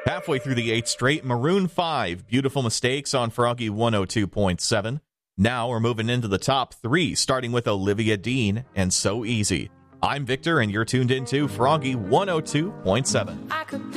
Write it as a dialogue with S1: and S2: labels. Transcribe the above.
S1: Halfway through the 8th straight, Maroon 5, Beautiful Mistakes on Froggy 102.7. Now we're moving into the top 3, starting with Olivia Dean and So Easy. I'm Victor, and you're tuned into Froggy 102.7.